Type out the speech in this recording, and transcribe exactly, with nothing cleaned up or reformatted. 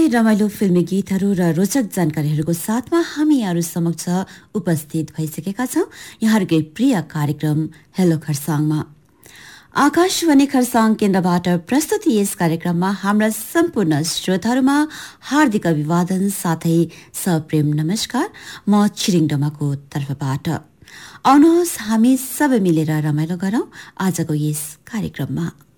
रमाइलो फिल्मी गीतहरू र रोचक जानकारीहरूको साथमा हामी यहाँहरू समक्ष उपस्थित भइसकेका छौँ यहाँहरूकै प्रिय कार्यक्रम हेलो खरसाङमा। आकाशवाणी खरसाङ केन्द्रबाट प्रस्तुति यस कार्यक्रममा हाम्रा सम्पूर्ण श्रोताहरूमा हार्दिक अभिवादन साथै सप्रेम नमस्कार। म छिरिङ डोमाको तर्फबाट आउनुहोस् हामी सबै मिलेर रमाइलो गरौँ आजको यस कार्यक्रममा।